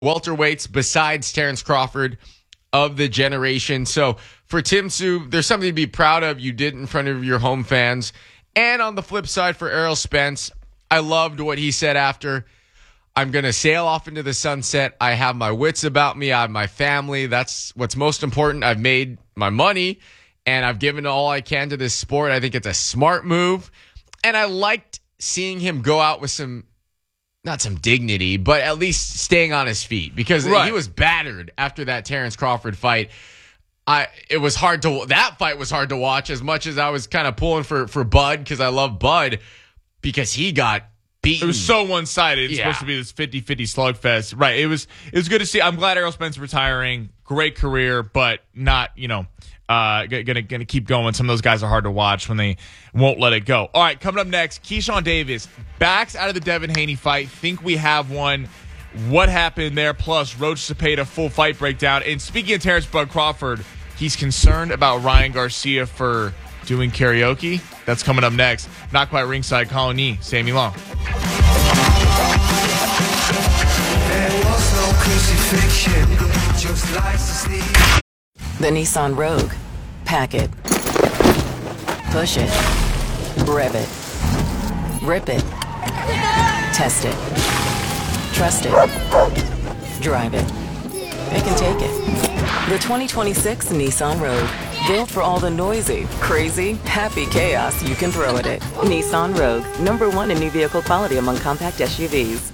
welterweights besides Terrence Crawford of the generation. So for Tim Tszyu, there's something to be proud of. You did in front of your home fans. And on the flip side for Errol Spence, I loved what he said after. I'm going to sail off into the sunset. I have my wits about me. I have my family. That's what's most important. I've made my money, and I've given all I can to this sport. I think it's a smart move. And I liked seeing him go out with not some dignity, but at least staying on his feet, because he was battered after that Terrence Crawford fight. That fight was hard to watch, as much as I was kind of pulling for Bud, because I love Bud, because he got beaten. It was so one-sided. It's supposed to be this 50-50 slugfest. Right. It was good to see. I'm glad Errol Spence retiring. Great career, but not, gonna keep going. Some of those guys are hard to watch when they won't let it go. All right, coming up next, Keyshawn Davis backs out of the Devin Haney fight. Think we have one. What happened there? Plus, Roach Cepeda full fight breakdown. And speaking of Terrence Bud Crawford, he's concerned about Ryan Garcia for doing karaoke. That's coming up next. Not Quite Ringside, Colin Yee, Sammy Long. There was no crucifixion, just lies to sleep. The Nissan Rogue. Pack it. Push it. Rev it. Rip it. Test it. Trust it. Drive it. It can take it. The 2026 Nissan Rogue. Built for all the noisy, crazy, happy chaos you can throw at it. Nissan Rogue. #1 in new vehicle quality among compact SUVs.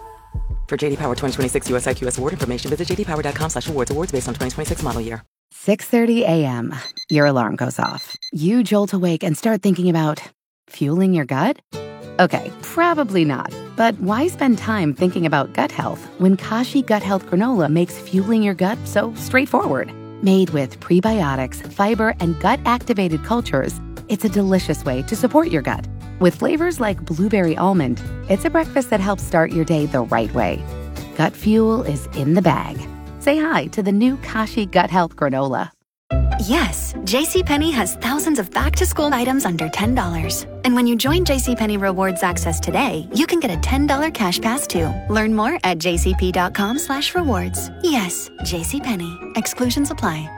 For JD Power 2026 US IQS award information, visit jdpower.com/awards. Awards based on 2026 model year. 6:30 a.m. Your alarm goes off. You jolt awake and start thinking about fueling your gut? Okay, probably not. But why spend time thinking about gut health when Kashi Gut Health Granola makes fueling your gut so straightforward? Made with prebiotics, fiber, and gut-activated cultures, it's a delicious way to support your gut. With flavors like blueberry almond, it's a breakfast that helps start your day the right way. Gut fuel is in the bag. Say hi to the new Kashi Gut Health Granola. Yes, JCPenney has thousands of back-to-school items under $10. And when you join JCPenney Rewards Access today, you can get a $10 cash pass too. Learn more at jcp.com/rewards. Yes, JCPenney. Exclusions apply.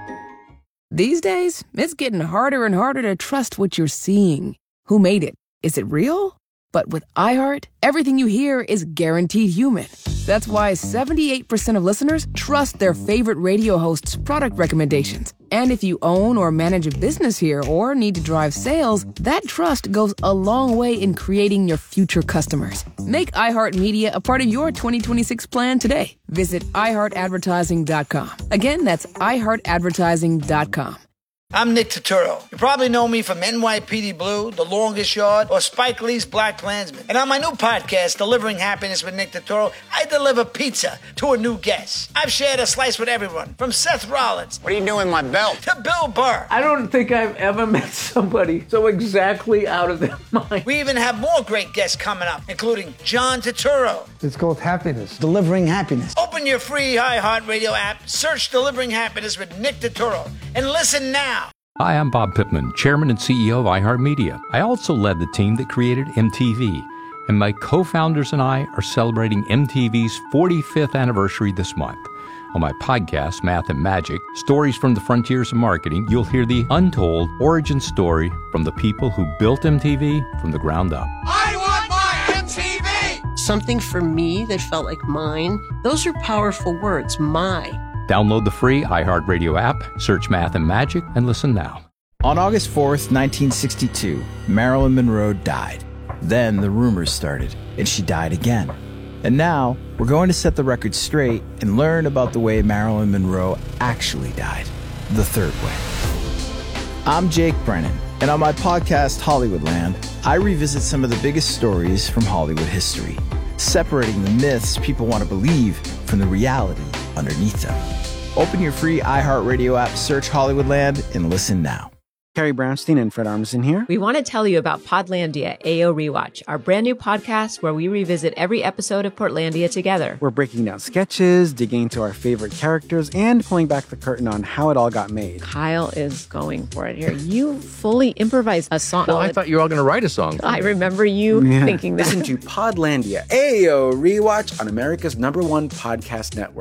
These days, it's getting harder and harder to trust what you're seeing. Who made it? Is it real? But with iHeart, everything you hear is guaranteed human. That's why 78% of listeners trust their favorite radio hosts' product recommendations. And if you own or manage a business here or need to drive sales, that trust goes a long way in creating your future customers. Make iHeartMedia a part of your 2026 plan today. Visit iHeartAdvertising.com. Again, that's iHeartAdvertising.com. I'm Nick Turturro. You probably know me from NYPD Blue, The Longest Yard, or Spike Lee's Black Klansman. And on my new podcast, Delivering Happiness with Nick Turturro, I deliver pizza to a new guest. I've shared a slice with everyone, from Seth Rollins. What are you doing with my belt? To Bill Burr. I don't think I've ever met somebody so exactly out of their mind. We even have more great guests coming up, including John Turturro. It's called Happiness. Delivering Happiness. Open your free iHeartRadio app, search Delivering Happiness with Nick Turturro, and listen now. Hi, I'm Bob Pittman, Chairman and CEO of iHeartMedia. I also led the team that created MTV, and my co-founders and I are celebrating MTV's 45th anniversary this month. On my podcast, Math and Magic, Stories from the Frontiers of Marketing, you'll hear the untold origin story from the people who built MTV from the ground up. I want my MTV! Something for me that felt like mine. Those are powerful words, my. Download the free iHeartRadio app, search Math and Magic, and listen now. On August 4th, 1962, Marilyn Monroe died. Then the rumors started, and she died again. And now, we're going to set the record straight and learn about the way Marilyn Monroe actually died. The third way. I'm Jake Brennan, and on my podcast, Hollywoodland, I revisit some of the biggest stories from Hollywood history, separating the myths people want to believe from the reality underneath them. Open your free iHeartRadio app, search Hollywoodland, and listen now. Carrie Brownstein and Fred Armisen here. We want to tell you about Podlandia AO Rewatch, our brand new podcast where we revisit every episode of Portlandia together. We're breaking down sketches, digging into our favorite characters, and pulling back the curtain on how it all got made. Kyle is going for it here. You fully improvised a song. Well, I thought you were all going to write a song. I remember you thinking that. Listen to Podlandia AO Rewatch on America's #1 podcast network.